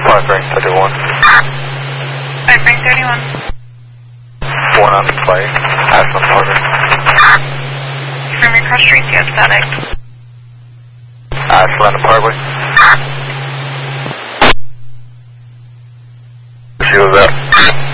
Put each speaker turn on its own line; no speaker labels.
Park Ring 31.
Park Ring 31.
4 on flight, Ashland Park Ring.
From your cross street, yes, static.
Ashland Parkway. She was up.